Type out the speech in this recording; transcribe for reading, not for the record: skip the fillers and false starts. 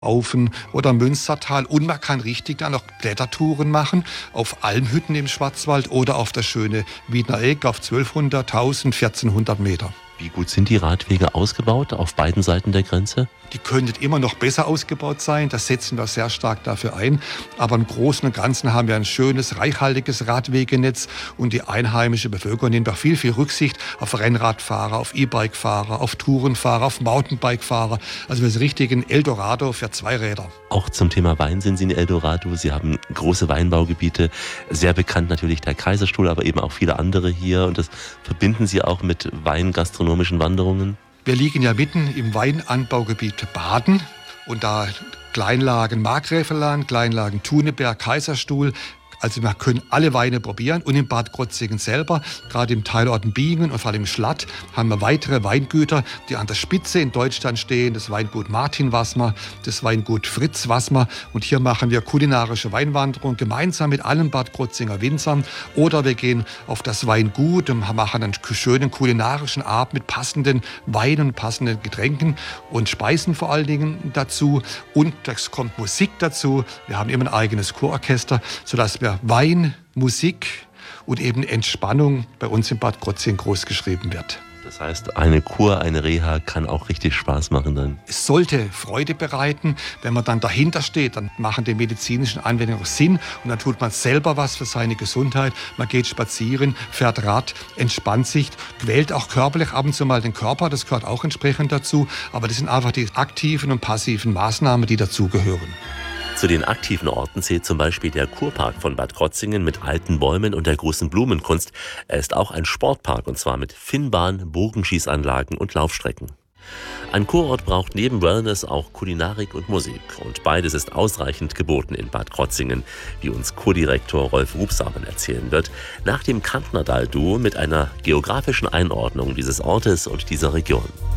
Aufen oder Münstertal, und man kann richtig dann noch Klettertouren machen auf Almhütten im Schwarzwald oder auf das schöne Wiedner Eck auf 1200, 1000, 1400 Meter. Wie gut sind die Radwege ausgebaut auf beiden Seiten der Grenze? Die könnten immer noch besser ausgebaut sein, das setzen wir sehr stark dafür ein. Aber im Großen und Ganzen haben wir ein schönes, reichhaltiges Radwegenetz, und die einheimische Bevölkerung nimmt auch viel Rücksicht auf Rennradfahrer, auf E-Bike-Fahrer, auf Tourenfahrer, auf Mountainbike-Fahrer. Also wir sind richtig ein Eldorado für Zweiräder. Auch zum Thema Wein sind Sie ein Eldorado. Sie haben große Weinbaugebiete, sehr bekannt natürlich der Kaiserstuhl, aber eben auch viele andere hier. Und das verbinden Sie auch mit weingastronomischen Wanderungen? Wir liegen ja mitten im Weinanbaugebiet Baden, und da Kleinlagen Markgräflerland, Kleinlagen Thuneberg, Kaiserstuhl. Also wir können alle Weine probieren, und in Bad Krozingen selber, gerade im Teilort Bingen und vor allem im Schlatt, haben wir weitere Weingüter, die an der Spitze in Deutschland stehen. Das Weingut Martin Wassmer, das Weingut Fritz Wassmer, und hier machen wir kulinarische Weinwanderung gemeinsam mit allen Bad Krozinger Winzern, oder wir gehen auf das Weingut und machen einen schönen kulinarischen Abend mit passenden Weinen, passenden Getränken und Speisen vor allen Dingen dazu, und es kommt Musik dazu. Wir haben immer ein eigenes Chororchester, sodass wir Wein, Musik und eben Entspannung bei uns in Bad Krozingen groß geschrieben wird. Das heißt, eine Kur, eine Reha kann auch richtig Spaß machen dann? Es sollte Freude bereiten. Wenn man dann dahinter steht, dann machen die medizinischen Anwendungen Sinn, und dann tut man selber was für seine Gesundheit. Man geht spazieren, fährt Rad, entspannt sich, quält auch körperlich ab und zu mal den Körper, das gehört auch entsprechend dazu. Aber das sind einfach die aktiven und passiven Maßnahmen, die dazugehören. Zu den aktiven Orten zählt zum Beispiel der Kurpark von Bad Krozingen mit alten Bäumen und der großen Blumenkunst. Er ist auch ein Sportpark, und zwar mit Finnbahn, Bogenschießanlagen und Laufstrecken. Ein Kurort braucht neben Wellness auch Kulinarik und Musik. Und beides ist ausreichend geboten in Bad Krozingen, wie uns Kurdirektor Rolf Rubsamen erzählen wird, nach dem Kantnerdal-Duo mit einer geografischen Einordnung dieses Ortes und dieser Region.